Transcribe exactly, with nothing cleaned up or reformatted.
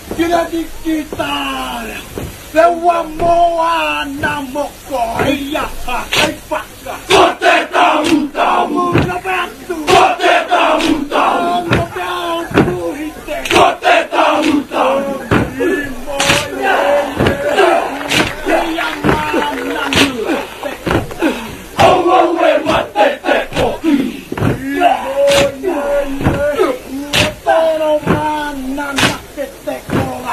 Kina digital. Lewa moa na moko ia ha kai paka. Kote tamu tamu.